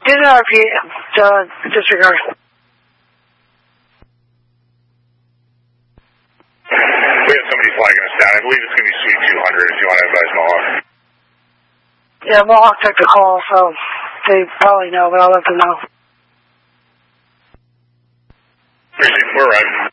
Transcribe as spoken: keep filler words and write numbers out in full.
Did an R P, uh, disregard. We have somebody flagging us down. I believe it's going to be Suite two hundred if you want to advise Mohawk. Yeah, Mohawk took the call, so they probably know, but I'll let them know. Appreciate it. We're right.